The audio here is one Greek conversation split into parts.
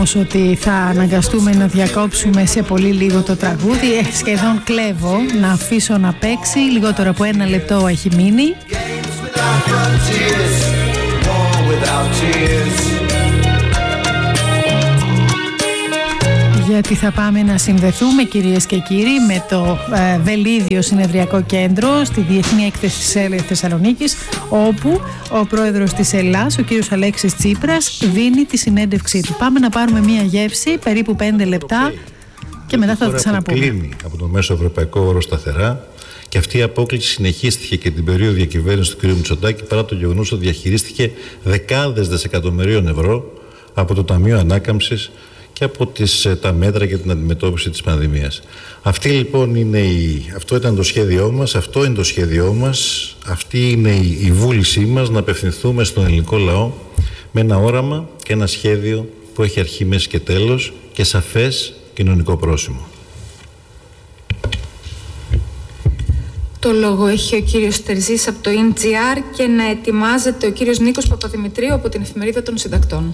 ότι θα αναγκαστούμε να διακόψουμε σε πολύ λίγο το τραγούδι. Σχεδόν κλέβω να αφήσω να παίξει. Λιγότερο από 1 λεπτό έχει μείνει. Γιατί θα πάμε να συνδεθούμε, κυρίες και κύριοι, με το Βελίδιο Συνεδριακό Κέντρο στη Διεθνή Έκθεση της Θεσσαλονίκης, όπου ο πρόεδρος της Ελλάς, ο κύριος Αλέξης Τσίπρας, δίνει τη συνέντευξή του. Πάμε να πάρουμε μία γεύση, περίπου 5 λεπτά, και μετά θα τα ξαναπούμε. Κλείνει από το μέσο ευρωπαϊκό όρο σταθερά, και αυτή η απόκληση συνεχίστηκε και την περίοδο διακυβέρνησης του κ. Μητσοτάκη, παρά το γεγονός ότι διαχειρίστηκε δεκάδες δισεκατομμυρίων ευρώ από το Ταμείο Ανάκαμψης και από τα μέτρα για την αντιμετώπιση της πανδημίας. Αυτό ήταν το σχέδιό μας, αυτό είναι το σχέδιό μας, αυτή είναι η βούλησή μας να απευθυνθούμε στον ελληνικό λαό με ένα όραμα και ένα σχέδιο που έχει αρχή, μέση και τέλος και σαφές κοινωνικό πρόσημο. Το λόγο έχει ο κύριος Τερζής από το NGR και να ετοιμάζεται ο κύριος Νίκος Παπαδημητρίου από την Εφημερίδα των Συντακτών.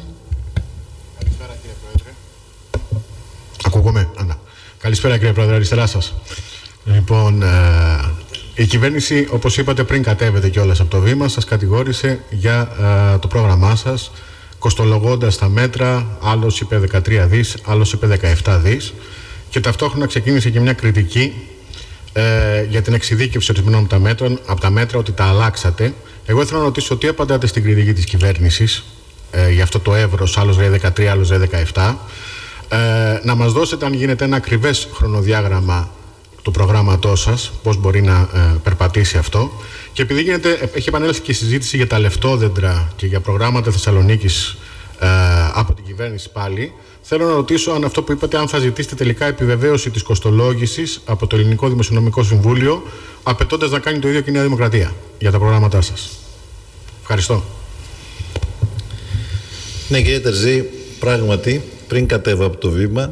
Ακούγομαι. Καλησπέρα κύριε Πρόεδρε, αριστερά σας. Λοιπόν, η κυβέρνηση, όπως είπατε πριν κατέβετε κιόλας από το βήμα, σας κατηγόρησε για το πρόγραμμά σας, κοστολογώντας τα μέτρα. Άλλος είπε 13 δις, άλλος είπε 17 δις, και ταυτόχρονα ξεκίνησε και μια κριτική για την εξειδίκευση ορισμένων από τα μέτρα, ότι τα αλλάξατε. Εγώ θέλω να ρωτήσω τι απαντάτε στην κριτική της κυβέρνησης για αυτό το εύρος, άλλος λέει 13, άλλος λέει 17. Να μας δώσετε, αν γίνεται, ένα ακριβές χρονοδιάγραμμα του προγράμματός σας, πώς μπορεί να περπατήσει αυτό. Και επειδή έχει επανέλθει και η συζήτηση για τα λεφτόδεντρα και για προγράμματα Θεσσαλονίκης από την κυβέρνηση πάλι, θέλω να ρωτήσω αν αυτό που είπατε, αν θα ζητήσετε τελικά επιβεβαίωση της κοστολόγησης από το Ελληνικό Δημοσιονομικό Συμβούλιο, απαιτώντας να κάνει το ίδιο και η Νέα Δημοκρατία για τα προγράμματά σας. Ευχαριστώ. Ναι, κύριε Τερζή, πράγματι, πριν κατέβω από το βήμα,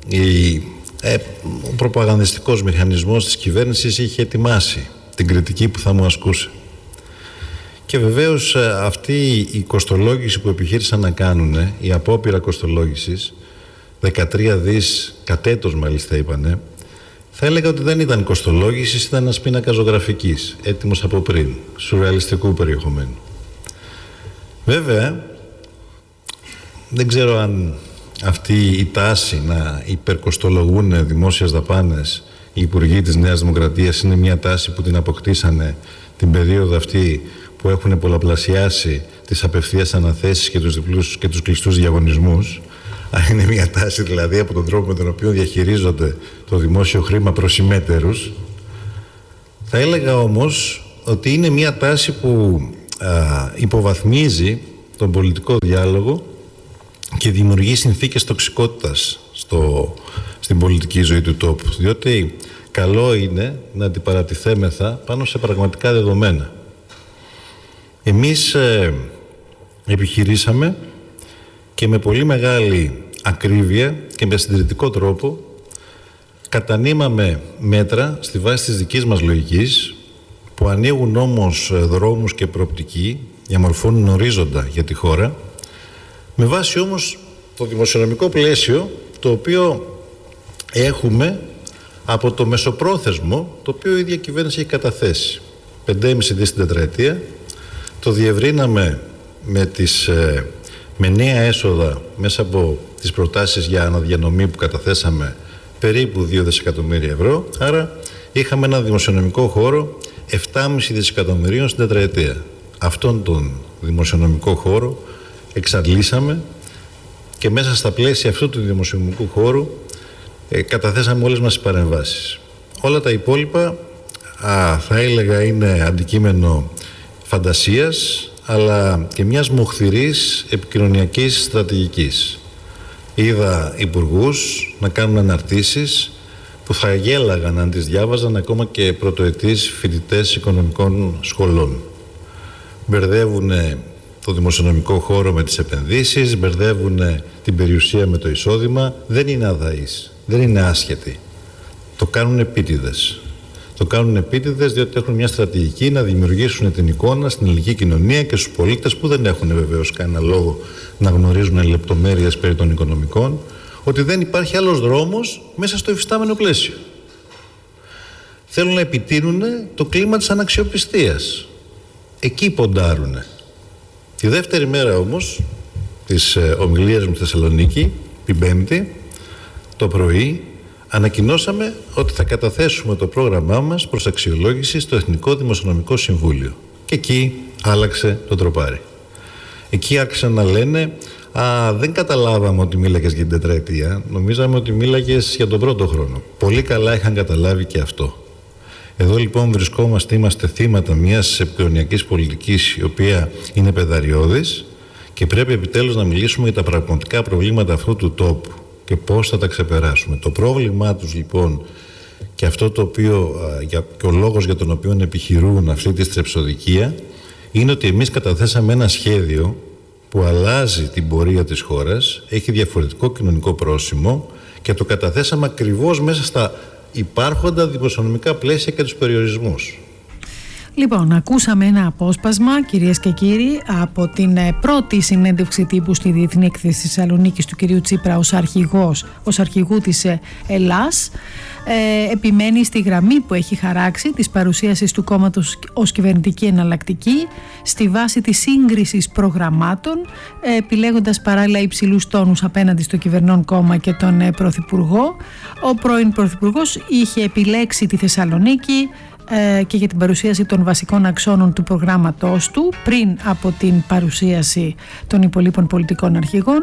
ο προπαγανδιστικός μηχανισμός της κυβέρνησης είχε ετοιμάσει την κριτική που θα μου ασκούσε. Και βεβαίως αυτή η κοστολόγηση που επιχείρησαν να κάνουν, η απόπειρα κοστολόγησης, 13 δις κατ' έτος μάλιστα είπανε, θα έλεγα ότι δεν ήταν κοστολόγηση, ήταν ένας πίνακας ζωγραφικής, έτοιμος από πριν, σουρεαλιστικού περιεχομένου. Βέβαια, δεν ξέρω αν αυτή η τάση να υπερκοστολογούν δημόσιες δαπάνες οι υπουργοί της Νέας Δημοκρατίας είναι μια τάση που την αποκτήσανε την περίοδο αυτή που έχουν πολλαπλασιάσει τις απευθείας αναθέσεις και τους διπλούς και τους κλειστούς διαγωνισμούς. Είναι μια τάση δηλαδή από τον τρόπο με τον οποίο διαχειρίζονται το δημόσιο χρήμα προς ημέτερους. Θα έλεγα όμως ότι είναι μια τάση που υποβαθμίζει τον πολιτικό διάλογο και δημιουργεί συνθήκες τοξικότητας στην πολιτική ζωή του τόπου. Διότι καλό είναι να αντιπαρατηθέμεθα πάνω σε πραγματικά δεδομένα. Εμείς επιχειρήσαμε και με πολύ μεγάλη ακρίβεια και με συντηρητικό τρόπο κατανείμαμε μέτρα στη βάση της δικής μας λογικής, που ανοίγουν όμως δρόμους και προοπτική, διαμορφώνουν ορίζοντα για τη χώρα, με βάση όμως το δημοσιονομικό πλαίσιο το οποίο έχουμε από το μεσοπρόθεσμο, το οποίο η ίδια κυβέρνηση έχει καταθέσει. 5,5 δις την τετραετία, το διευρύναμε με νέα έσοδα μέσα από τις προτάσεις για αναδιανομή που καταθέσαμε περίπου 2 δισεκατομμύρια ευρώ, άρα είχαμε ένα δημοσιονομικό χώρο 7,5 δισεκατομμυρίων στην τετραετία. Αυτόν τον δημοσιονομικό χώρο εξαντλήσαμε και μέσα στα πλαίσια αυτού του δημοσιονομικού χώρου καταθέσαμε όλες μας τις παρεμβάσεις. Όλα τα υπόλοιπα θα έλεγα είναι αντικείμενο φαντασίας, αλλά και μιας μοχθηρής επικοινωνιακής στρατηγικής. Είδα υπουργούς να κάνουν αναρτήσεις που θα γέλαγαν αν τις διάβαζαν ακόμα και πρωτοετής φοιτητές οικονομικών σχολών. Μπερδεύουν το δημοσιονομικό χώρο με τις επενδύσεις, μπερδεύουν την περιουσία με το εισόδημα. Δεν είναι αδαείς, δεν είναι άσχετοι. Το κάνουν επίτηδες. Το κάνουν επίτηδες διότι έχουν μια στρατηγική να δημιουργήσουν την εικόνα στην ελληνική κοινωνία και στους πολίτες που δεν έχουν βεβαίως κανένα λόγο να γνωρίζουν λεπτομέρειες περί των οικονομικών, ότι δεν υπάρχει άλλος δρόμος μέσα στο υφιστάμενο πλαίσιο. Θέλουν να επιτείνουν το κλίμα της αναξιοπιστίας. Εκεί ποντάρουνε. Τη δεύτερη μέρα όμως της ομιλίας μου στη Θεσσαλονίκη, την Πέμπτη, το πρωί, ανακοινώσαμε ότι θα καταθέσουμε το πρόγραμμά μας προς αξιολόγηση στο Εθνικό Δημοσιονομικό Συμβούλιο. Και εκεί άλλαξε το τροπάρι. Εκεί άρχισαν να λένε δεν καταλάβαμε ότι μίλαγες για την τετραετία, νομίζαμε ότι μίλαγες για τον πρώτο χρόνο. Πολύ καλά είχαν καταλάβει και αυτό. Εδώ λοιπόν βρισκόμαστε, είμαστε θύματα μιας επικοινωνιακής πολιτικής η οποία είναι πεδαριώδης και πρέπει επιτέλους να μιλήσουμε για τα πραγματικά προβλήματα αυτού του τόπου και πώς θα τα ξεπεράσουμε. Το πρόβλημά τους λοιπόν και αυτό το οποίο και ο λόγος για τον οποίο επιχειρούν αυτή τη στρεψοδικία είναι ότι εμείς καταθέσαμε ένα σχέδιο που αλλάζει την πορεία της χώρας, έχει διαφορετικό κοινωνικό πρόσημο και το καταθέσαμε ακριβώς μέσα στα υπάρχοντα δημοσιονομικά πλαίσια και τους περιορισμούς. Λοιπόν, ακούσαμε ένα απόσπασμα, κυρίες και κύριοι, από την πρώτη συνέντευξη τύπου στη Διεθνή Έκθεση της Θεσσαλονίκης του κυρίου Τσίπρα ως αρχηγού της Ελλάς. Επιμένει στη γραμμή που έχει χαράξει της παρουσίασης του κόμματος ως κυβερνητική εναλλακτική στη βάση της σύγκρισης προγραμμάτων, επιλέγοντας παράλληλα υψηλούς τόνους απέναντι στο κυβερνών κόμμα και τον Πρωθυπουργό. Ο πρώην Πρωθυπουργός είχε επιλέξει τη Θεσσαλονίκη και για την παρουσίαση των βασικών αξώνων του προγράμματός του πριν από την παρουσίαση των υπολείπων πολιτικών αρχηγών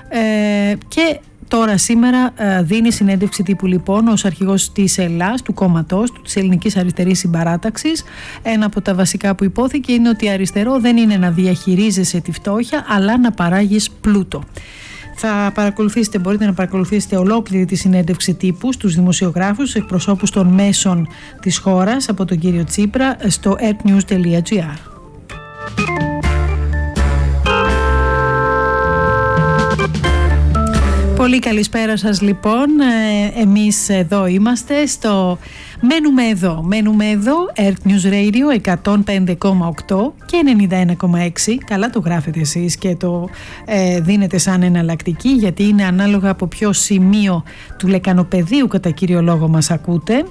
και τώρα σήμερα δίνει συνέντευξη τύπου λοιπόν ως αρχηγός της Ελλάς, του κόμματός του, της Ελληνικής Αριστερής Συμπαράταξης. Ένα από τα βασικά που υπόθηκε είναι ότι αριστερό δεν είναι να διαχειρίζεσαι τη φτώχεια αλλά να παράγεις πλούτο. Θα παρακολουθήσετε, μπορείτε να παρακολουθήσετε ολόκληρη τη συνέντευξη τύπου στους δημοσιογράφους, εκπροσώπους των μέσων της χώρας από τον κύριο Τσίπρα στο earthnews.gr. Πολύ καλησπέρα σας λοιπόν, εμείς εδώ είμαστε στο Μένουμε εδώ, Earth News Radio 105,8 και 91,6. Καλά το γράφετε εσείς και το δίνετε σαν εναλλακτική, γιατί είναι ανάλογα από ποιο σημείο του λεκανοπεδίου κατά κύριο λόγο μας ακούτε,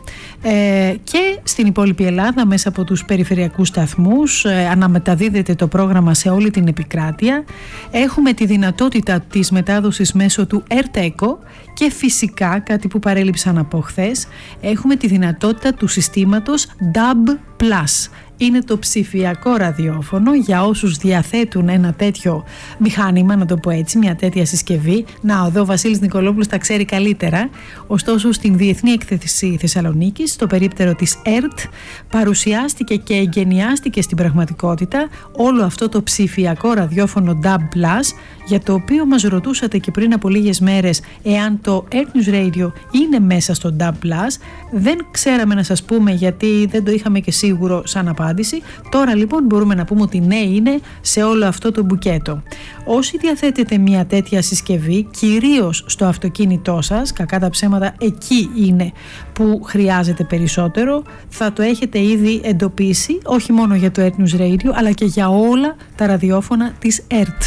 και στην υπόλοιπη Ελλάδα μέσα από τους περιφερειακούς σταθμούς αναμεταδίδεται το πρόγραμμα σε όλη την επικράτεια. Έχουμε τη δυνατότητα της μετάδοσης μέσω του ERTECO και φυσικά, κάτι που παρέλειψαν από χθες, έχουμε τη δυνατότητα του συστήματος DAB+. Είναι το ψηφιακό ραδιόφωνο για όσους διαθέτουν ένα τέτοιο μηχάνημα, να το πω έτσι, μια τέτοια συσκευή. Να, εδώ ο Βασίλης Νικολόπουλος τα ξέρει καλύτερα. Ωστόσο, στην Διεθνή Έκθεση Θεσσαλονίκης, στο περίπτερο της ΕΡΤ, παρουσιάστηκε και εγκαινιάστηκε στην πραγματικότητα όλο αυτό το ψηφιακό ραδιόφωνο DAB+, για το οποίο μας ρωτούσατε και πριν από λίγες μέρες εάν το Earth News Radio είναι μέσα στο DAB+. Δεν ξέραμε να σας πούμε, γιατί δεν το είχαμε και σίγουρο σαν απάντηση. Τώρα λοιπόν μπορούμε να πούμε ότι ναι, είναι σε όλο αυτό το μπουκέτο. Όσοι διαθέτετε μια τέτοια συσκευή, κυρίως στο αυτοκίνητό σας, κακά τα ψέματα εκεί είναι που χρειάζεται περισσότερο, θα το έχετε ήδη εντοπίσει, όχι μόνο για το Earth News Radio αλλά και για όλα τα ραδιόφωνα της ΕΡΤ.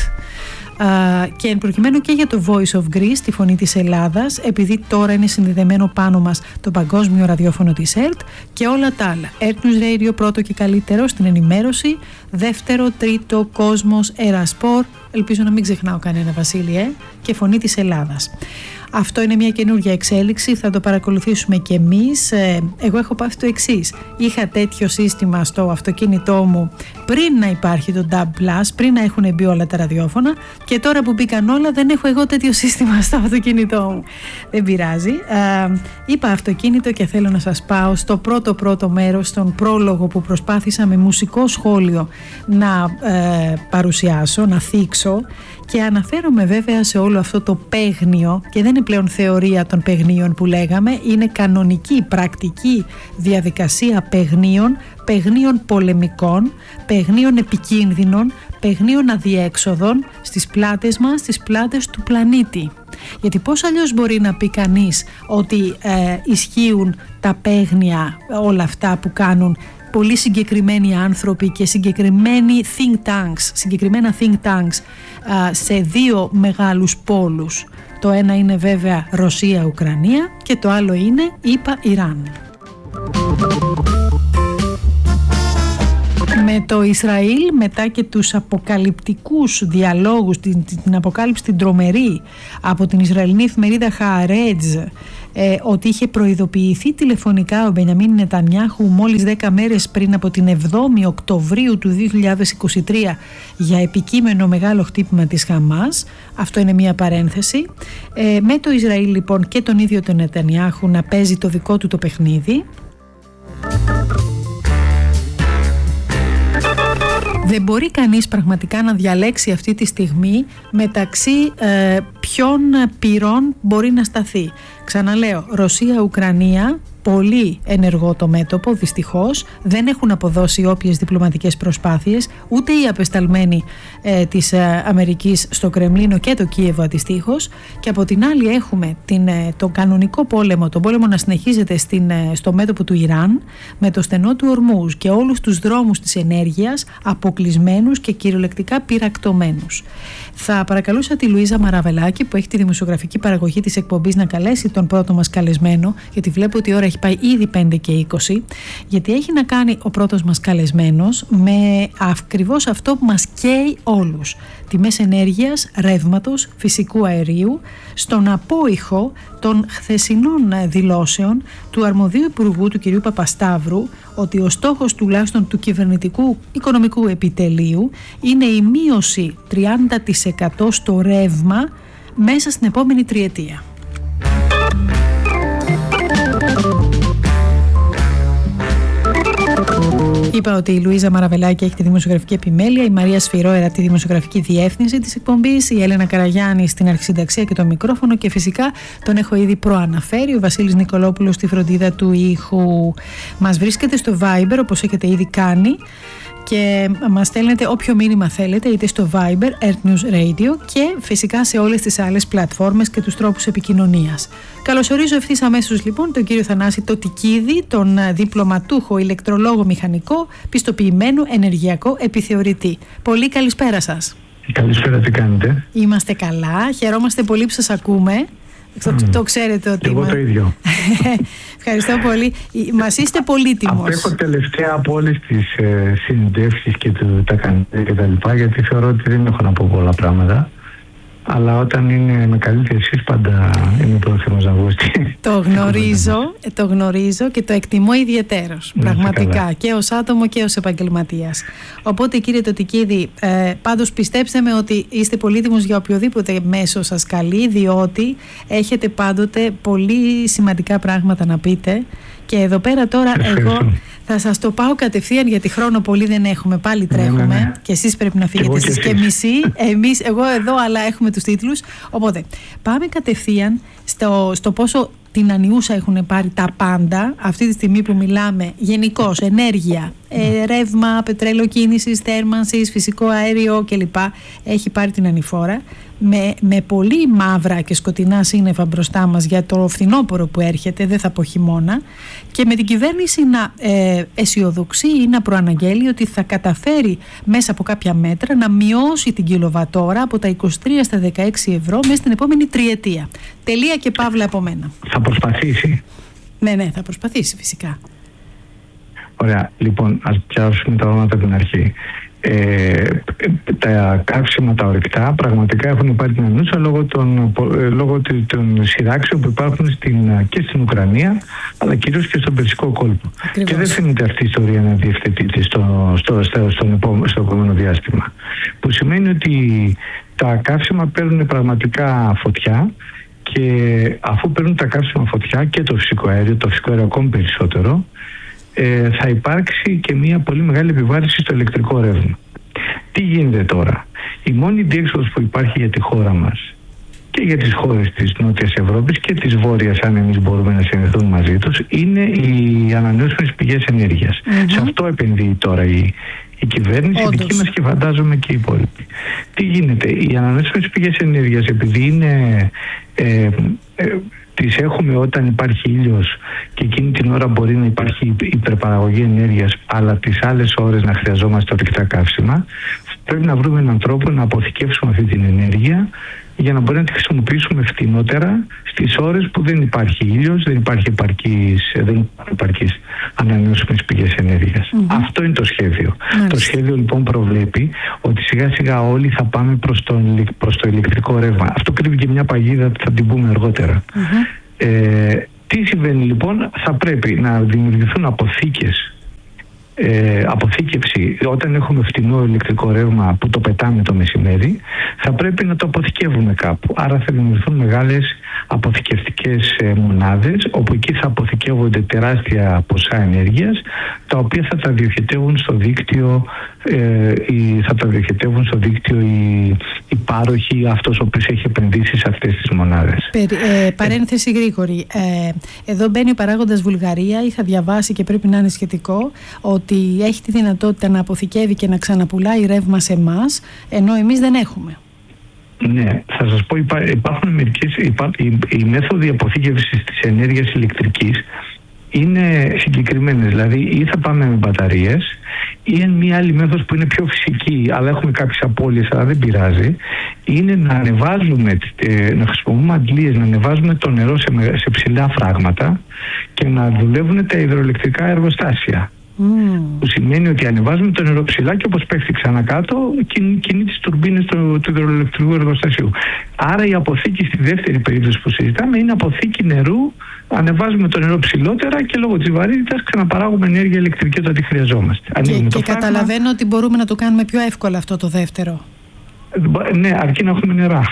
Και εν προκειμένου και για το Voice of Greece, τη φωνή της Ελλάδας, επειδή τώρα είναι συνδεδεμένο πάνω μας το παγκόσμιο ραδιόφωνο της ΕΡΤ και όλα τα άλλα. Earth News Radio πρώτο και καλύτερο στην ενημέρωση, δεύτερο, τρίτο, Κόσμος, Ερασπορ, ελπίζω να μην ξεχνάω κανένα, Βασίλη, και φωνή της Ελλάδας. Αυτό είναι μια καινούργια εξέλιξη, θα το παρακολουθήσουμε και εμείς. Εγώ έχω πάθει το εξής. Είχα τέτοιο σύστημα στο αυτοκίνητό μου πριν να υπάρχει το DAB+, πριν να έχουν μπει όλα τα ραδιόφωνα, και τώρα που μπήκαν όλα δεν έχω εγώ τέτοιο σύστημα στο αυτοκίνητό μου. Δεν πειράζει. Είπα αυτοκίνητο και θέλω να σας πάω στο πρώτο μέρος, στον πρόλογο που προσπάθησα με μουσικό σχόλιο να παρουσιάσω, να θίξω, και αναφέρομαι βέβαια σε όλο αυτό το παίγνιο, και δεν είναι πλέον θεωρία των παιγνίων που λέγαμε, είναι κανονική, πρακτική διαδικασία παιγνίων πολεμικών, παιγνίων επικίνδυνων, παιγνίων αδιέξοδων στις πλάτες μας, στις πλάτες του πλανήτη. Γιατί πώς αλλιώς μπορεί να πει κανείς ότι ισχύουν τα παίγνια όλα αυτά που κάνουν πολύ συγκεκριμένοι άνθρωποι και συγκεκριμένα think tanks σε δύο μεγάλους πόλους. Το ένα είναι βέβαια Ρωσία-Ουκρανία και το άλλο είναι ΗΠΑ-Ιράν. Με το Ισραήλ, μετά και τους αποκαλυπτικούς διαλόγους, την αποκάλυψη την τρομερή από την Ισραηλινή εφημερίδα Χααρέτζ, ότι είχε προειδοποιηθεί τηλεφωνικά ο Μπενιαμίν Νετανιάχου μόλις 10 μέρες πριν από την 7η Οκτωβρίου του 2023 για επικείμενο μεγάλο χτύπημα της Χαμάς. Αυτό είναι μια παρένθεση. Με το Ισραήλ λοιπόν και τον ίδιο τον Νετανιάχου να παίζει το δικό του το παιχνίδι. Δεν μπορεί κανείς πραγματικά να διαλέξει αυτή τη στιγμή μεταξύ ποιων πυρών μπορεί να σταθεί. Ξαναλέω, Ρωσία-Ουκρανία, πολύ ενεργό το μέτωπο, δυστυχώς. Δεν έχουν αποδώσει όποιες διπλωματικές προσπάθειες, ούτε οι απεσταλμένοι της Αμερικής στο Κρεμλίνο και το Κίεβο αντιστοίχως. Και από την άλλη έχουμε τον κανονικό πόλεμο, τον πόλεμο να συνεχίζεται στο μέτωπο του Ιράν, με το στενό του Ορμούζ και όλους τους δρόμους της ενέργειας αποκλεισμένους και κυριολεκτικά πυρακτωμένους. Θα παρακαλούσα τη Λουίζα Μαραβελάκη, που έχει τη δημοσιογραφική παραγωγή της εκπομπής, να καλέσει τον πρώτο μας καλεσμένο, γιατί βλέπω ότι η ώρα έχει πάει ήδη 5 και 20, γιατί έχει να κάνει ο πρώτος μας καλεσμένος με ακριβώς αυτό που μας καίει όλους: τιμές ενέργειας, ρεύματος, φυσικού αερίου, στον απόϊχο των χθεσινών δηλώσεων του αρμοδίου υπουργού, του κυρίου Παπασταύρου, ότι ο στόχος τουλάχιστον του κυβερνητικού οικονομικού επιτελείου είναι η μείωση 30% στο ρεύμα μέσα στην επόμενη τριετία. Είπα ότι η Λουίζα Μαραβελάκη έχει τη δημοσιογραφική επιμέλεια, η Μαρία Σφυρόερα τη δημοσιογραφική διεύθυνση της εκπομπής, η Έλενα Καραγιάννη στην αρχισυνταξία και το μικρόφωνο, και φυσικά τον έχω ήδη προαναφέρει, ο Βασίλης Νικολόπουλος στη φροντίδα του ήχου. Μας βρίσκεται στο Viber, όπως έχετε ήδη κάνει, και μας στέλνετε όποιο μήνυμα θέλετε, είτε στο Viber, Earth News Radio, και φυσικά σε όλες τις άλλες πλατφόρμες και τους τρόπους επικοινωνίας. Καλωσορίζω ευθύς αμέσως λοιπόν τον κύριο Θανάση Τοτικίδη, τον διπλωματούχο ηλεκτρολόγο μηχανικό, πιστοποιημένο ενεργειακό επιθεωρητή. Πολύ καλησπέρα σας. Καλησπέρα, τι κάνετε? Είμαστε καλά, χαιρόμαστε πολύ που σας ακούμε. Το ξέρετε ότι εγώ το ίδιο. Ευχαριστώ πολύ. Μας είστε πολύτιμος. Απέχω τελευταία από όλες τις συνεντεύξεις και τα κανάλια και τα λοιπά, γιατί θεωρώ ότι δεν έχω να πω πολλά πράγματα. Αλλά όταν είναι με καλύτερη εσείς, πάντα είμαι πρόθυμος να βγω. Το γνωρίζω και το εκτιμώ ιδιαιτέρως, πραγματικά, και ως άτομο και ως επαγγελματίας. Οπότε, κύριε Τοτικίδη, πάντως πιστέψτε με ότι είστε πολύτιμος για οποιοδήποτε μέσο σας καλεί, διότι έχετε πάντοτε πολύ σημαντικά πράγματα να πείτε. Και εδώ πέρα τώρα εγώ θα σας το πάω κατευθείαν, γιατί χρόνο πολύ δεν έχουμε, πάλι τρέχουμε. Ναι. Και εσείς πρέπει να φύγετε εσείς και μισή, εγώ εδώ, αλλά έχουμε τους τίτλους. Οπότε πάμε κατευθείαν στο πόσο την ανιούσα έχουν πάρει τα πάντα αυτή τη στιγμή που μιλάμε, γενικώς ενέργεια, ρεύμα, πετρέλαιο κίνησης, θέρμανσης, φυσικό αέριο κλπ. Έχει πάρει την ανηφόρα με πολύ μαύρα και σκοτεινά σύννεφα μπροστά μας για το φθινόπωρο που έρχεται, δεν θα πω χειμώνα, και με την κυβέρνηση να αισιοδοξεί ή να προαναγγέλει ότι θα καταφέρει μέσα από κάποια μέτρα να μειώσει την κιλοβατόρα από τα 23 στα 16 ευρώ μέσα στην επόμενη τριετία. Τελεία και παύλα από μένα. Θα προσπαθήσει. Ναι, θα προσπαθήσει φυσικά. Ωραία, λοιπόν, ας πιάσουμε τα ονόματα από την αρχή. Τα καύσιμα, τα ορυκτά, πραγματικά έχουν πάρει την ανούσα λόγω των σειράξεων που υπάρχουν και στην Ουκρανία, αλλά κυρίως και στον Περσικό κόλπο. Ακριβώς. Και δεν φαίνεται αυτή η ιστορία να διευθετείται στο επόμενο διάστημα. Που σημαίνει ότι τα καύσιμα παίρνουν πραγματικά φωτιά, και αφού παίρνουν τα καύσιμα φωτιά και το φυσικό αέριο ακόμη περισσότερο, θα υπάρξει και μια πολύ μεγάλη επιβάρυνση στο ηλεκτρικό ρεύμα. Τι γίνεται τώρα? Η μόνη διέξοδος που υπάρχει για τη χώρα μας και για τις χώρες της Νότιας Ευρώπης και της Βόρειας, αν εμείς μπορούμε να συνδεθούμε μαζί τους, είναι οι ανανεώσιμες πηγές ενέργειας. Σε αυτό επενδύει τώρα η κυβέρνηση, η δική μας, και φαντάζομαι και οι υπόλοιποι. Τι γίνεται? Οι ανανεώσιμες πηγές ενέργειας, επειδή είναι τις έχουμε όταν υπάρχει ήλιος και εκείνη την ώρα μπορεί να υπάρχει υπερπαραγωγή ενέργειας, αλλά τις άλλες ώρες να χρειαζόμαστε ορυκτά καύσιμα. Πρέπει να βρούμε έναν τρόπο να αποθηκεύσουμε αυτή την ενέργεια για να μπορούμε να τη χρησιμοποιήσουμε φτηνότερα στις ώρες που δεν υπάρχει ήλιος, δεν υπάρχει επαρκής ανανεώσιμες πηγές ενέργειας. Αυτό είναι το σχέδιο. Το σχέδιο λοιπόν προβλέπει ότι σιγά σιγά όλοι θα πάμε προς το ηλεκτρικό ρεύμα. Αυτό κρύβει και μια παγίδα, θα την πούμε αργότερα. Τι συμβαίνει λοιπόν? Θα πρέπει να δημιουργηθούν αποθήκευση. Όταν έχουμε φτηνό ηλεκτρικό ρεύμα που το πετάμε το μεσημέρι, θα πρέπει να το αποθηκεύουμε κάπου. Άρα θα δημιουργηθούν μεγάλες αποθηκευτικές μονάδες, όπου εκεί θα αποθηκεύονται τεράστια ποσά ενέργειας, τα οποία θα τα διοχετεύουν στο δίκτυο οι πάροχοι, αυτός ο οποίος έχει επενδύσει σε αυτές τις μονάδες. Παρένθεση γρήγορη. Εδώ μπαίνει ο παράγοντας Βουλγαρία. Είχα διαβάσει και πρέπει να είναι σχετικό ότι έχει τη δυνατότητα να αποθηκεύει και να ξαναπουλάει ρεύμα σε εμάς, ενώ εμείς δεν έχουμε. Ναι, θα σας πω, υπάρχουν οι μέθοδοι αποθήκευσης της ενέργειας ηλεκτρικής είναι συγκεκριμένες. Δηλαδή ή θα πάμε με μπαταρίες, ή είναι μια άλλη μέθοδος που είναι πιο φυσική, αλλά έχουμε κάποιες απώλειες, αλλά δεν πειράζει, είναι να ανεβάζουμε, να χρησιμοποιούμε αντλίες, να ανεβάζουμε το νερό σε ψηλά φράγματα και να δουλεύουν τα υδροελεκτρικά εργοστάσια. Που σημαίνει ότι ανεβάζουμε το νερό ψηλά και όπως πέφτει ξανά κάτω κινεί τις τουρμπίνες του υδροελεκτρικού εργοστασίου. Άρα η αποθήκη στη δεύτερη περίπτωση που συζητάμε είναι αποθήκη νερού. Ανεβάζουμε το νερό ψηλότερα και λόγω της βαρύτητας ξαναπαράγουμε ενέργεια ηλεκτρική όταν τη χρειαζόμαστε. Και καταλαβαίνω ότι μπορούμε να το κάνουμε πιο εύκολα αυτό το δεύτερο. Ναι, αρκεί να έχουμε νερά.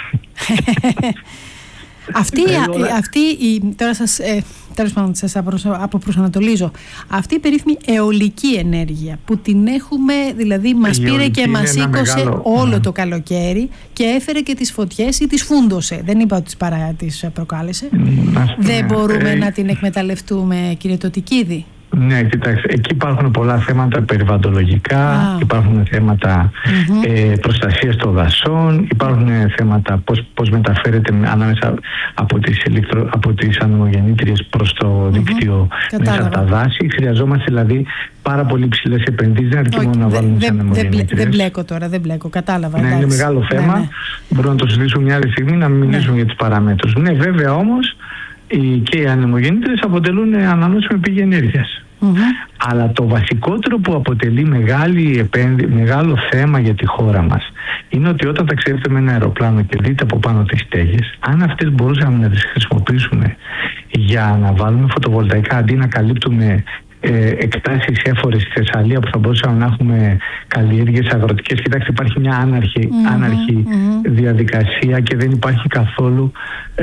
Τώρα σας αποπροσανατολίζω. Αυτή η περίφημη αιωλική ενέργεια που την έχουμε, δηλαδή μας πήρε και μας σήκωσε όλο το καλοκαίρι και έφερε και τις φωτιές ή τις φούντωσε. Δεν είπα ότι τις προκάλεσε. Δεν μπορούμε να την εκμεταλλευτούμε, κύριε Τωτικίδη? Ναι, κοιτάξτε, εκεί υπάρχουν πολλά θέματα περιβαλλοντολογικά, υπάρχουν θέματα προστασίας των δασών, υπάρχουν θέματα πώς μεταφέρεται ανάμεσα από τις ανεμογεννήτριες προς το δίκτυο μέσα από τα δάση. Χρειαζόμαστε δηλαδή πάρα πολύ ψηλές επενδύσεις, αρκεί μόνο να βάλουμε τις ανεμογεννήτριες. Δεν μπλέκω, κατάλαβα. Ναι, είναι μεγάλο θέμα. Ναι. Μπορούμε να το συζητήσουμε μια άλλη στιγμή, να μιλήσουμε για τις παραμέτρους. Ναι, βέβαια όμως και οι ανεμογεννήτριες αποτελούν ανανεώσιμη πηγή ενέργειας. Αλλά το βασικότερο που αποτελεί μεγάλο θέμα για τη χώρα μας είναι ότι όταν ταξιδεύετε με ένα αεροπλάνο και δείτε από πάνω τις στέγες, αν αυτές μπορούσαμε να τις χρησιμοποιήσουμε για να βάλουμε φωτοβολταϊκά αντί να καλύπτουμε εκτάσεις έφορες στη Θεσσαλία που θα μπορούσαμε να έχουμε καλλιέργειες αγροτικές. Κοιτάξτε, υπάρχει μια άναρχη διαδικασία και δεν υπάρχει καθόλου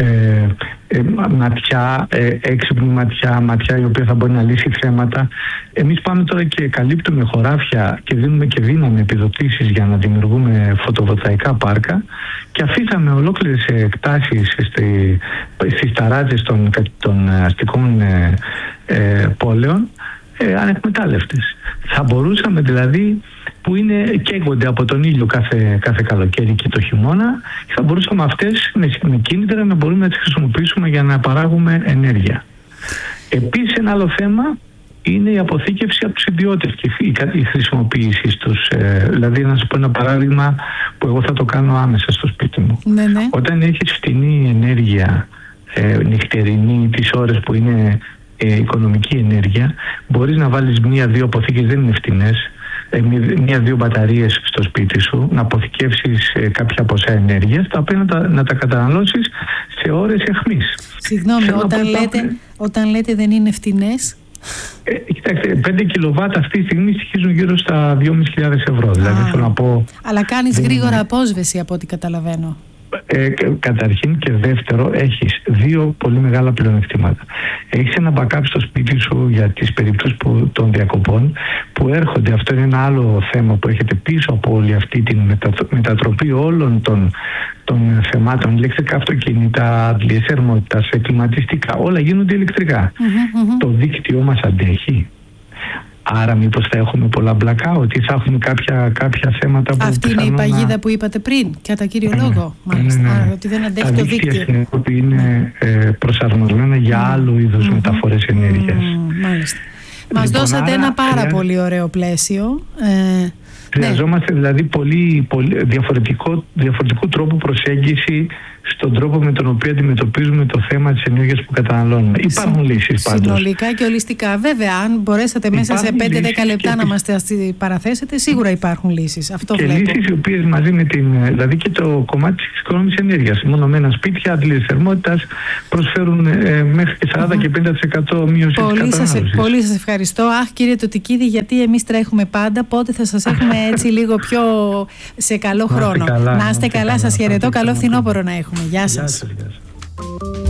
έξυπνη ματιά η οποία θα μπορεί να λύσει θέματα. Εμείς πάμε τώρα και καλύπτουμε χωράφια και δίνουμε και δίναμε επιδοτήσεις για να δημιουργούμε φωτοβολταϊκά πάρκα και αφήσαμε ολόκληρες εκτάσεις στις ταράτζες των αστικών πόλεων ανεκμετάλλευτες. Θα μπορούσαμε δηλαδή, που καίγονται από τον ήλιο κάθε καλοκαίρι και το χειμώνα, θα μπορούσαμε αυτές με κίνητρα να μπορούμε να τις χρησιμοποιήσουμε για να παράγουμε ενέργεια. Επίσης ένα άλλο θέμα είναι η αποθήκευση από τους ιδιώτες και η χρησιμοποίησή τους. Δηλαδή να σας πω ένα παράδειγμα που εγώ θα το κάνω άμεσα στο σπίτι μου. Ναι. Όταν έχεις φτηνή ενέργεια νυχτερινή, τις ώρες που είναι οικονομική ενέργεια, μπορείς να βάλεις 1-2 αποθήκες, δεν είναι φτηνές, 1-2 μπαταρίες στο σπίτι σου, να αποθηκεύσεις κάποια ποσά ενέργειας, τα οποία να τα καταναλώσεις σε ώρες αιχμής. Συγγνώμη, όταν λέτε δεν είναι φτηνές. Κοιτάξτε, 5 κιλοβάτ αυτή τη στιγμή στοιχίζουν γύρω στα 2.500 ευρώ. Δηλαδή θέλω να πω. Αλλά κάνεις γρήγορα απόσβεση από ό,τι καταλαβαίνω. Καταρχήν και δεύτερο, έχεις 2 πολύ μεγάλα πλεονεκτήματα. Έχεις ένα backup στο σπίτι σου για τις περιπτώσεις των διακοπών που έρχονται. Αυτό είναι ένα άλλο θέμα που έχετε πίσω από όλη αυτή τη μετατροπή όλων των θεμάτων. Ηλεκτρικά αυτοκίνητα, αντλίες θερμότητας, κλιματιστικά, όλα γίνονται ηλεκτρικά. Το δίκτυό μας αντέχει. Άρα μήπως θα έχουμε πολλά blackout ή θα έχουμε κάποια θέματα που... Αυτή είναι η παγίδα που είπατε πριν, κατά κύριο λόγο. Μάλιστα, ότι δεν αντέχει το δίκτυο. Τα δίκτυα στην Ευρώπη είναι προσαρμοσμένα για άλλου είδους μεταφορές ενέργειας. Μάλιστα. Μας δώσατε ένα πάρα πολύ ωραίο πλαίσιο. Χρειαζόμαστε δηλαδή πολύ διαφορετικού τρόπου προσέγγιση στον τρόπο με τον οποίο αντιμετωπίζουμε το θέμα της ενέργειας που καταναλώνουμε. Υπάρχουν λύσεις πάντως. Συνολικά και ολιστικά. Βέβαια, αν μπορέσατε μέσα σε 5-10 λεπτά να μας τα παραθέσετε, σίγουρα υπάρχουν λύσεις. Αυτό και βλέπω. λύσεις οι οποίες μαζί με δηλαδή και το κομμάτι της εξοικονόμησης ενέργειας. Μονομένα σπίτια, αντλίες θερμότητας προσφέρουν μέχρι και 40 και 50% μείωση της κατανάλωσης. Πολύ σας ευχαριστώ. Αχ, κύριε Τωτικίδη, γιατί εμείς τρέχουμε πάντα. Πότε θα σας έχουμε έτσι λίγο πιο σε καλό χρόνο. Να είστε καλά, σας χαιρετώ. Καλό φθινόπωρο να έχουμε. Γεια σας.